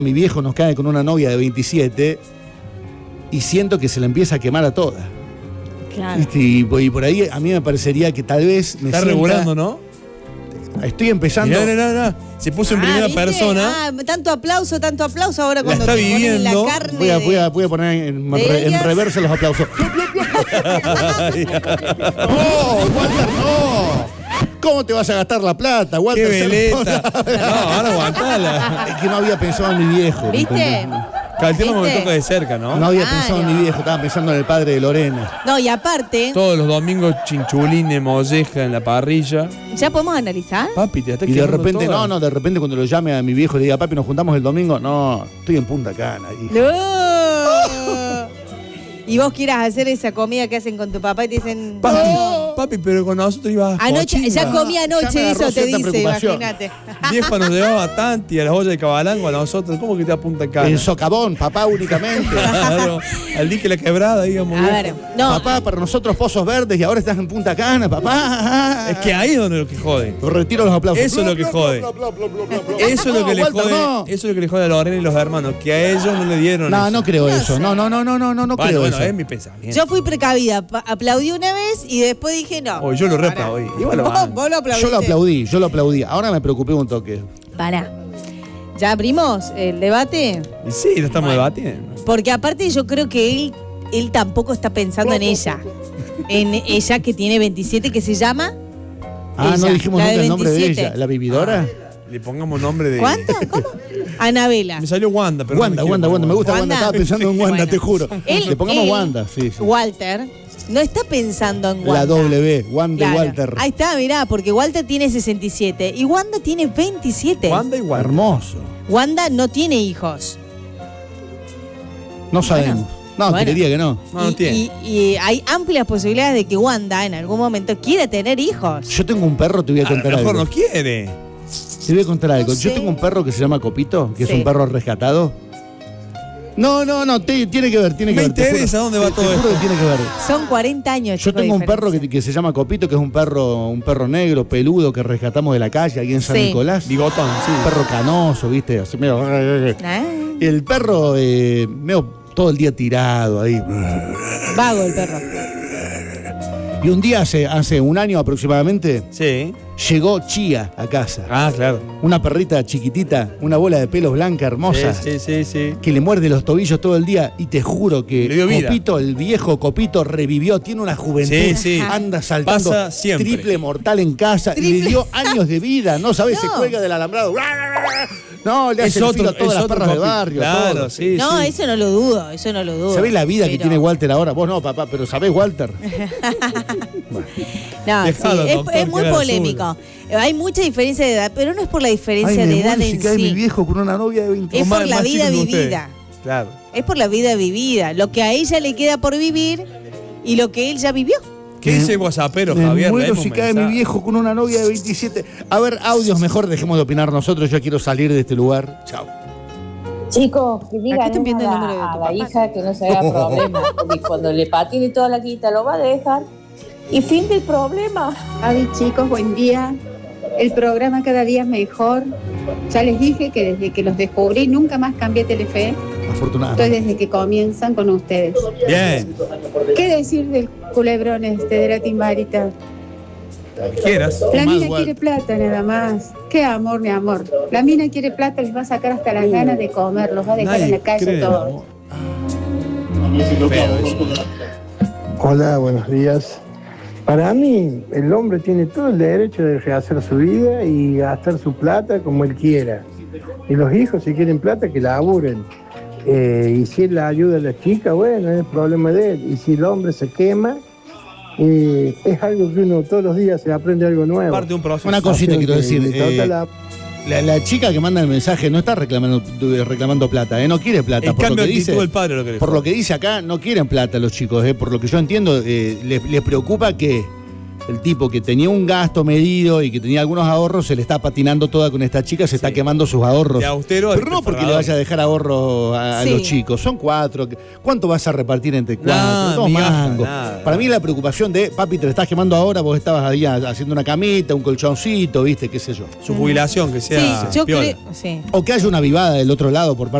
Mi viejo nos cae con una novia de 27 y siento que se la empieza a quemar a todas. Claro. Y por ahí a mí me parecería que tal vez me Está sienta... regulando, ¿no? Estoy empezando... No. Se puso en primera ¿viste? persona. Tanto aplauso ahora cuando está te ponen viviendo. la carne. Voy a poner en reversa los aplausos. ¡No, Walter, no! ¿Cómo te vas a gastar la plata, Walter? ¡Qué veleta! No, ahora aguantala. Es que no había pensado en mi viejo. ¿Viste? Cada tema me ¿Viste? toca de cerca, ¿no? No había Claro. pensado en mi viejo, estaba pensando en el padre de Lorena. No, y aparte, Todos los domingos chinchulines, molleja en la parrilla. ¿ya podemos analizar? Papi, te está Y de quemando repente, toda. de repente cuando lo llame a mi viejo y le diga, papi, nos juntamos el domingo. No, estoy en Punta Cana. Hijo. ¡No! Y vos quieras hacer esa comida que hacen con tu papá y te dicen... Papi, pero con nosotros ibas Anoche, cochina. ya comí Ya anoche, me agarró eso te cierta dice, preocupación. imagínate. Viejo nos llevaba Tanti a las ollas de Cabalango a nosotros. ¿Cómo que te apunta Cana? El socavón, papá únicamente. Claro, al dique la quebrada, digamos. A ver, no. Papá, para nosotros Pozos Verdes y ahora estás en Punta Cana, papá. Es que ahí es donde lo que jode. Retiro los aplausos. Eso es lo que jode. Eso es lo que le Walter, jode. no. Eso es lo que le jode a Lorena y los hermanos, que a ellos no le dieron No, eso. no creo eso. No Bueno, creo eso. es mi pensamiento. Yo fui precavida, aplaudí una vez y después dije no. Yo lo reaplaudí. Igual lo van. Vos lo aplaudiste. Yo lo aplaudí. Ahora me preocupé un toque. Pará. ¿Ya abrimos el debate? Y sí, lo estamos debatiendo. Porque aparte yo creo que él tampoco está pensando en ella. En ella que tiene 27, que se llama... Ah, no ella, dijimos la nunca de el nombre de 27. ella. ¿La vividora? Le pongamos nombre de. ¿Cuánto? ¿Cómo? Anabela. Me salió Wanda, pero. Wanda, me gusta Wanda. Wanda. Estaba pensando en Wanda, Bueno. te juro. Él- Le pongamos él- Wanda, sí. Walter no está pensando en Wanda. La W, Wanda y Claro. Walter. Ahí está, mirá, porque Walter tiene 67 y Wanda tiene 27. Wanda y Wanda. Hermoso. Wanda no tiene hijos. No sabemos. No, bueno. creería que no. No, no tiene. Y hay amplias posibilidades de que Wanda en algún momento quiera tener hijos. Yo tengo un perro, te voy a A lo contar mejor algo. no quiere. Te voy a contar algo. No Yo sé. tengo un perro que se llama Copito, que Sí. es un perro rescatado. No, tiene que ver, tiene que Me ver. te interesa juro. dónde va Te todo juro esto. que tiene que ver. Son 40 años. Yo chico, de tengo un perro diferencia. que se llama Copito, que es un perro negro, peludo, que rescatamos de la calle aquí en San Sí. Nicolás. Bigotón, sí. Un perro canoso, ¿viste? Así medio... Ah, El perro medio todo el día tirado ahí. vago el perro. Y un día, hace un año aproximadamente, Sí. llegó Chía a casa. Ah, claro. Una perrita chiquitita, una bola de pelos blanca hermosa. Sí. Que le muerde los tobillos todo el día y te juro que Le dio vida. Copito, el viejo Copito, revivió, tiene una juventud, Sí, sí. anda saltando Pasa siempre. triple mortal en casa y le dio años de vida, no sabes, se No. cuelga del alambrado. No, le Es hace el filo otro, a todas es las otro perras del Copito. barrio. Claro, todo. sí. No, sí. eso no lo dudo, eso no lo dudo. ¿Sabés la vida que Pero- tiene Walter ahora? Vos no, papá, pero ¿sabés, Walter? No, Dejalo, sí, es doctor, muy que haga polémico. Hay mucha diferencia de edad, pero no es por la diferencia Ay, de me edad muero si en cae mi sí. viejo con una novia de 20 Es Más- por la más vida chicos que ustedes. vivida. Claro. Es por la vida vivida. Lo que a ella le queda por vivir y lo que él ya vivió. ¿Qué dice el guasapero, Me Javier? muero Leemos si un cae mi mensaje. viejo con una novia de 27. A ver, audios mejor, dejemos de opinar nosotros. Yo quiero salir de este lugar. Chao. Chicos, que Aquí digan están viendo el a número de tu la papá. hija que no se haga problema, porque cuando le patine toda la quita lo va a dejar y fin del problema. Avi, chicos, buen día. El programa cada día es mejor. Ya les dije que desde que los descubrí nunca más cambié Telefe. Afortunadamente. Estoy desde que comienzan con ustedes. Bien. ¿Qué decir del culebrón de la timbarita? Quieras. La Mal, mina Walter. quiere plata nada más. Qué amor, mi amor. La mina quiere plata, les va a sacar hasta las ganas de comer, los va a dejar en la calle cree, todos. ¿no? Feo eso. Hola, buenos días. Para mí, el hombre tiene todo el derecho de rehacer su vida y gastar su plata como él quiera. Y los hijos, si quieren plata, que la laburen. Y si él la ayuda a la chica, bueno, es el problema de él. Y si el hombre se quema, es algo que uno todos los días se aprende algo nuevo. Parte de un proceso. Una cosita quiero decir. Le toca La chica que manda el mensaje no está reclamando plata, no quiere plata. El Por lo cambio que de actitud dice, del padre lo que le por jode. lo que dice acá, no quieren plata los chicos. Por lo que yo entiendo, les preocupa que el tipo que tenía un gasto medido y que tenía algunos ahorros, se le está patinando toda con esta chica, se está quemando sus ahorros. De austero, pero no porque le vaya a dejar ahorros a los chicos, son 4. ¿Cuánto vas a repartir entre 4? 2 mangos. Para mí la preocupación de, papi, te lo estás quemando ahora, vos estabas ahí haciendo una camita, un colchoncito, viste, qué sé yo. Su jubilación, que sea. Sí, yo piola. creo. Sí. O que haya una vivada del otro lado por parte